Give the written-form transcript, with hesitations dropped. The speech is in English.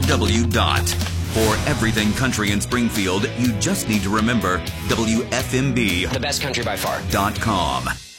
For everything country in Springfield, you just need to remember WFMB. The best country by far. .com.